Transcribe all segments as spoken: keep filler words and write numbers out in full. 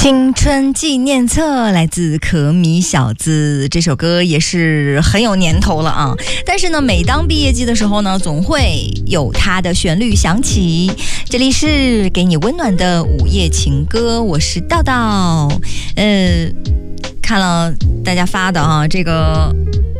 青春纪念册来自可米小子，这首歌也是很有年头了啊。但是呢，每当毕业季的时候呢，总会有它的旋律响起。这里是给你温暖的午夜情歌，我是道道。呃，看了大家发的啊，这个。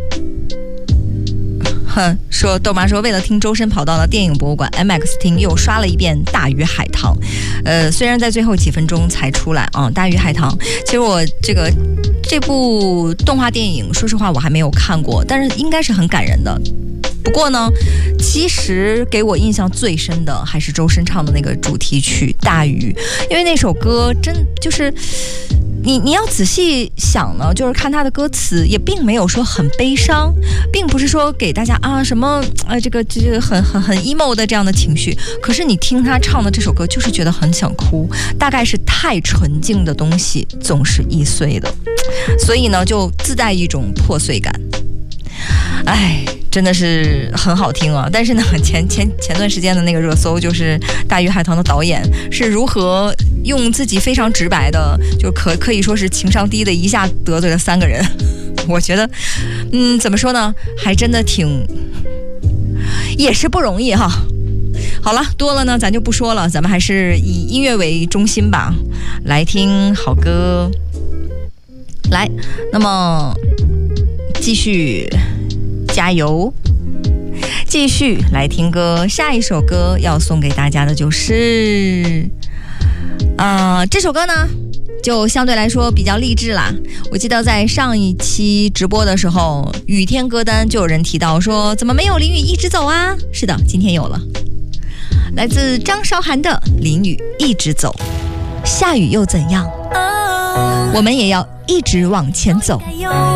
哼，说豆妈说为了听周深跑到了电影博物馆 M X 厅又刷了一遍《大鱼海棠》，呃，虽然在最后几分钟才出来啊，《大鱼海棠》其实我这个这部动画电影，说实话我还没有看过，但是应该是很感人的。不过呢，其实给我印象最深的还是周深唱的那个主题曲《大鱼》，因为那首歌真就是你你要仔细想呢，就是看他的歌词也并没有说很悲伤，并不是说给大家啊什么呃这个这个很很很 emo 的这样的情绪，可是你听他唱的这首歌就是觉得很想哭，大概是太纯净的东西总是易碎的，所以呢就自带一种破碎感。哎，真的是很好听啊！但是呢，前前前段时间的那个热搜就是《大鱼海棠》的导演是如何用自己非常直白的，就可可以说是情商低的，一下得罪了三个人。我觉得，嗯，怎么说呢，还真的挺，也是不容易哈。好了，多了呢，咱就不说了，咱们还是以音乐为中心吧，来听好歌。来，那么继续。加油，继续来听歌。下一首歌要送给大家的就是呃，这首歌呢就相对来说比较励志啦。我记得在上一期直播的时候，雨天歌单就有人提到说怎么没有淋雨一直走啊。是的，今天有了，来自张韶涵的淋雨一直走。下雨又怎样，我们也要一直往前走。